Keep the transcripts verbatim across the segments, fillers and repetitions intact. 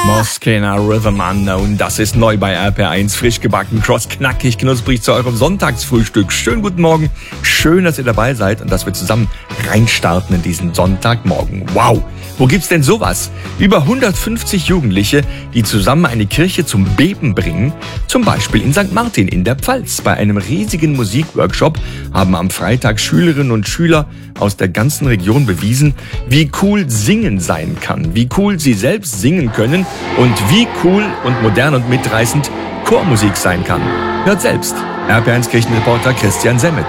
Moskena Rhythm Unknown, das ist neu bei R P R eins, frisch gebacken, cross knackig, knusprig zu eurem Sonntagsfrühstück. Schönen guten Morgen, schön, dass ihr dabei seid und dass wir zusammen reinstarten in diesen Sonntagmorgen. Wow, wo gibt's denn sowas? Über hundertfünfzig Jugendliche, die zusammen eine Kirche zum Beben bringen, zum Beispiel in Sankt Martin in der Pfalz. Bei einem riesigen Musikworkshop haben am Freitag Schülerinnen und Schüler aus der ganzen Region bewiesen, wie cool Singen sein kann, wie cool sie selbst singen können und wie cool und modern und mitreißend Chormusik sein kann. Hört selbst. R P R eins Kirchenreporter Christian Semmet.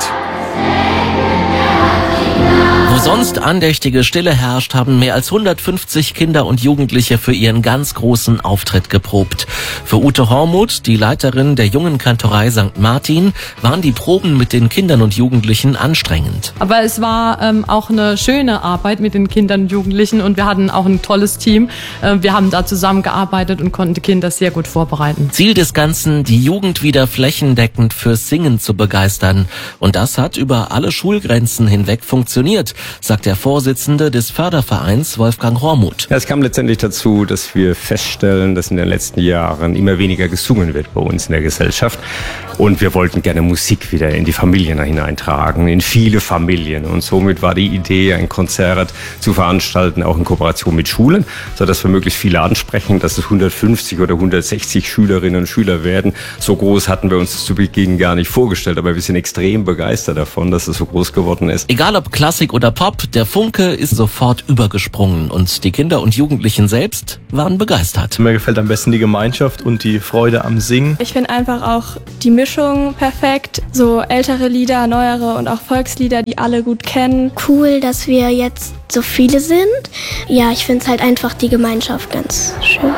Wo sonst andächtige Stille herrscht, haben mehr als hundertfünfzig Kinder und Jugendliche für ihren ganz großen Auftritt geprobt. Für Ute Hormuth, die Leiterin der Jungen Kantorei Sankt Martin, waren die Proben mit den Kindern und Jugendlichen anstrengend. Aber es war ähm, auch eine schöne Arbeit mit den Kindern und Jugendlichen und wir hatten auch ein tolles Team. Äh, wir haben da zusammengearbeitet und konnten die Kinder sehr gut vorbereiten. Ziel des Ganzen, die Jugend wieder flächendeckend fürs Singen zu begeistern. Und das hat über alle Schulgrenzen hinweg funktioniert, sagt der Vorsitzende des Fördervereins Wolfgang Hormuth. Ja, es kam letztendlich dazu, dass wir feststellen, dass in den letzten Jahren immer weniger gesungen wird bei uns in der Gesellschaft. Und wir wollten gerne Musik wieder in die Familien hineintragen, in viele Familien. Und somit war die Idee, ein Konzert zu veranstalten, auch in Kooperation mit Schulen, sodass wir möglichst viele ansprechen, dass es hundertfünfzig oder hundertsechzig Schülerinnen und Schüler werden. So groß hatten wir uns das zu Beginn gar nicht vorgestellt, aber wir sind extrem begeistert davon, dass es so groß geworden ist. Egal ob Klassik oder Pop, der Funke ist sofort übergesprungen und die Kinder und Jugendlichen selbst waren begeistert. Mir gefällt am besten die Gemeinschaft und die Freude am Singen. Ich finde einfach auch die Mischung perfekt. So ältere Lieder, neuere und auch Volkslieder, die alle gut kennen. Cool, dass wir jetzt so viele sind. Ja, ich finde es halt einfach die Gemeinschaft ganz schön.